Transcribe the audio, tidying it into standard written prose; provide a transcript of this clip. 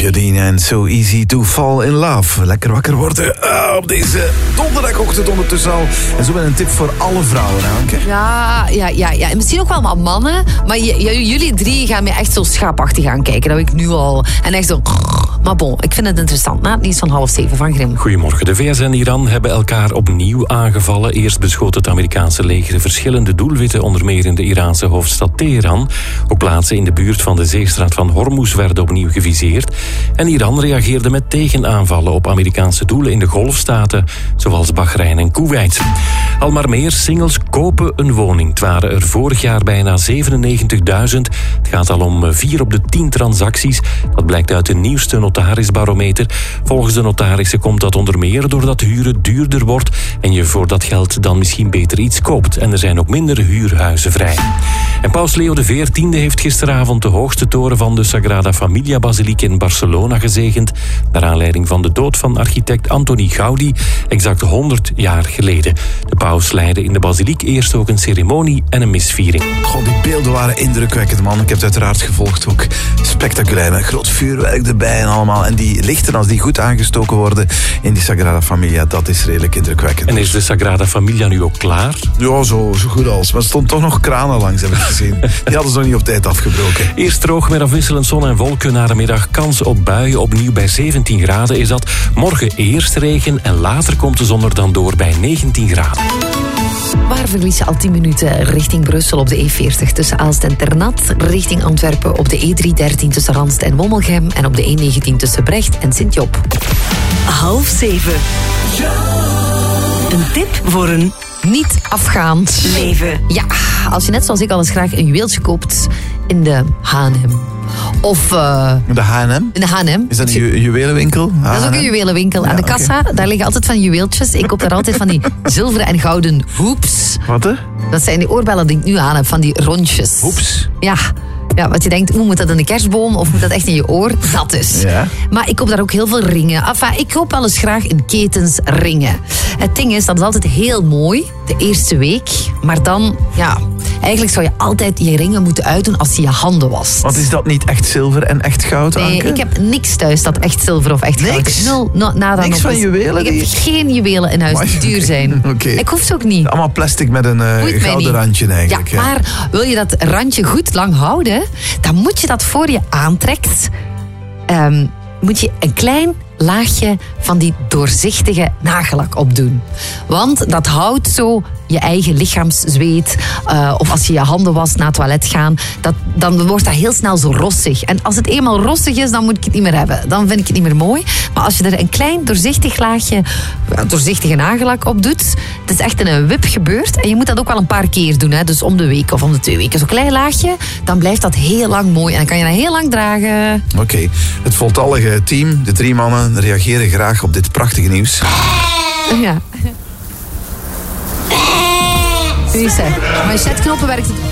Jodine en So Easy to Fall in Love. Lekker wakker worden op deze donderdagochtend ondertussen al. En zo met een tip voor alle vrouwen, Anke. Ja. En misschien ook wel maar mannen. Maar jullie drie gaan me echt zo schaapachtig aankijken. Dat weet ik nu al. En echt zo... Maar bon, ik vind het interessant. Na het nieuws van 6:30 van Grim. Goedemorgen. De VS en Iran hebben elkaar opnieuw aangevallen. Eerst beschoot het Amerikaanse leger verschillende doelwitten, onder meer in de Iraanse hoofdstad Teheran. Ook plaatsen in de buurt van de zeestraat van Hormuz werden opnieuw geviseerd. En Iran reageerde met tegenaanvallen op Amerikaanse doelen in de Golfstaten, zoals Bahrein en Kuwait. Al maar meer singles kopen een woning. Het waren er vorig jaar bijna 97.000. Het gaat al om 4 op de 10 transacties. Dat blijkt uit de nieuwste notarisbarometer. Volgens de notarissen komt dat onder meer doordat huren duurder wordt en je voor dat geld dan misschien beter iets koopt. En er zijn ook minder huurhuizen vrij. En paus Leo XIV heeft gisteravond de hoogste toren van de Sagrada Familia-basiliek in Barcelona gezegend, naar aanleiding van de dood van architect Antoni Gaudi, exact 100 jaar geleden. De paus leidde in de basiliek eerst ook een ceremonie en een misviering. God, die beelden waren indrukwekkend, man. Ik heb het uiteraard gevolgd ook. Spectaculair, met groot vuurwerk erbij en allemaal. En die lichten, als die goed aangestoken worden in die Sagrada Familia, dat is redelijk indrukwekkend. En is de Sagrada Familia nu ook klaar? Ja, zo goed als. Maar er stond toch nog kranen langs, heb ik gezien. Die hadden ze nog niet op tijd afgebroken. Eerst droog met afwisselend zon en wolken, na de middag kans op buien. Opnieuw bij 17 graden is dat. Morgen eerst regen en later komt de zon er dan door bij 19 graden. Waar verlies je al 10 minuten richting Brussel op de E40 tussen Aalst en Ternat, richting Antwerpen op de E313 tussen Ranst en Wommelgem en op de E19 tussen Brecht en Sint-Job. 6:30. Een tip voor een niet afgaand leven. Ja, als je net zoals ik al eens graag een juweeltje koopt in de H&M. Of... De H&M? In de H&M. Is dat een juwelenwinkel? Dat is ook een juwelenwinkel. Aan de kassa, daar liggen altijd van juweeltjes. Ik koop daar altijd van die zilveren en gouden hoops. Wat hè? Dat zijn die oorbellen die ik nu aan heb, van die rondjes. Hoops? Ja, wat je denkt, moet dat in de kerstboom of moet dat echt in je oor? Dat is. Ja. Maar ik koop daar ook heel veel ringen. Enfin, ik koop wel eens graag in ketens ringen. Het ding is, dat is altijd heel mooi, de eerste week. Maar dan, eigenlijk zou je altijd je ringen moeten uitdoen als je je handen wast. Want is dat niet echt zilver en echt goud, Anke? Nee, ik heb niks thuis dat echt zilver of echt goud is. Nada. Niks van juwelen? Ik heb geen juwelen in huis die duur zijn. Okay. Ik hoef ze ook niet. Allemaal plastic met een gouden randje eigenlijk. Ja, maar wil je dat randje goed lang houden, dan moet je dat voor je aantrekt, moet je een klein laagje van die doorzichtige nagellak opdoen. Want dat houdt zo je eigen lichaamszweet, of als je je handen wast na het toilet gaan, dan wordt dat heel snel zo rossig. En als het eenmaal rossig is, dan moet ik het niet meer hebben. Dan vind ik het niet meer mooi. Maar als je er een klein doorzichtig laagje, doorzichtige nagellak op doet, het is echt in een wip gebeurd. En je moet dat ook wel een paar keer doen, hè? Dus om de week of om de 2 weken. Zo'n klein laagje, dan blijft dat heel lang mooi. En dan kan je dat heel lang dragen. Oké. Het voltallige team, de 3 mannen, reageren graag op dit prachtige nieuws. Ja. Wie is hij? Maar je zetknoppen werkt het